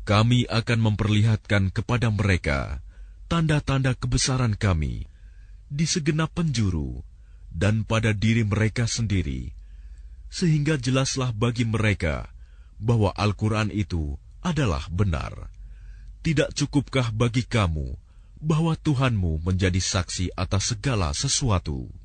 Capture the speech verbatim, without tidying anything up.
Kami akan memperlihatkan kepada mereka tanda-tanda kebesaran kami di segenap penjuru dan pada diri mereka sendiri, sehingga jelaslah bagi mereka bahwa Al-Quran itu adalah benar. Tidak cukupkah bagi kamu bahwa Tuhanmu menjadi saksi atas segala sesuatu?